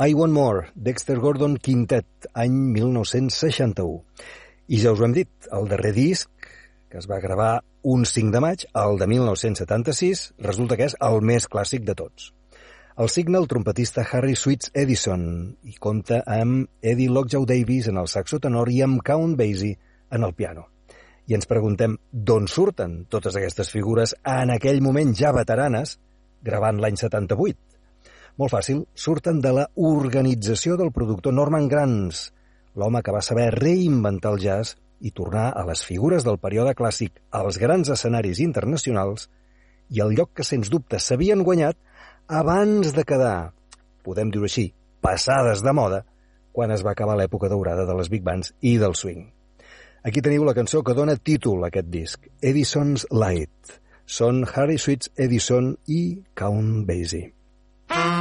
I Want More, Dexter Gordon Quintet, any 1961. I ja us ho hem dit, el darrer disc, que es va gravar un 5 de maig, el de 1976, resulta que és el més clàssic de tots. El signa el trompetista Harry Sweets Edison i compta amb Eddie Lockjaw Davis en el saxo tenor i amb Count Basie en el piano. I ens preguntem d'on surten totes aquestes figures en aquell moment ja veteranes, gravant l'any 78. Molt fàcil, surten de la organització del productor Norman Granz, l'home que va saber reinventar el jazz i tornar a les figures del període clàssic als grans escenaris internacionals i el lloc que, sens dubte, s'havien guanyat abans de quedar, podem dir-ho així, passades de moda, quan es va acabar l'època daurada de les big bands i del swing. Aquí teniu la cançó que dona títol a aquest disc, Edison's Light. Són Harry Sweets Edison i Count Basie.